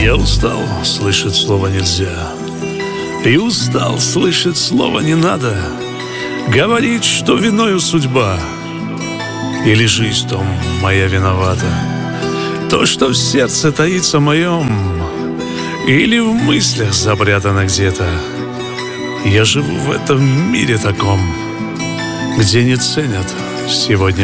Я устал слышать слово «нельзя», и устал слышать слово «не надо». Говорить, что виною судьба, или жизнь в том моя виновата. То, что в сердце таится моем, или в мыслях запрятано где-то. Я живу в этом мире таком, где не ценят сегодня